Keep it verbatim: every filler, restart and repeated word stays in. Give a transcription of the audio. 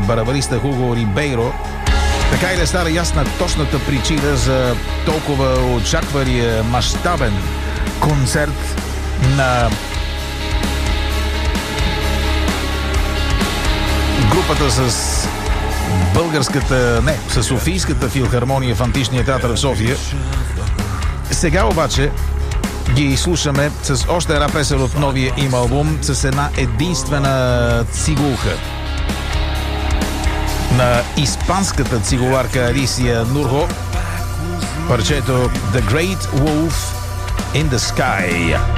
барабариста Хуго Рибейро. Така и да стара ясна точната причина за толкова очаквания мащабен концерт на групата с българската, не, с Софийската филхармония в Античния театър в София. Сега обаче ги слушаме с още една песен от новия им албум, с една единствена цигулка на испанската цигуларка Алисия Нурхо. Парчето The Great Wolf in the Sky.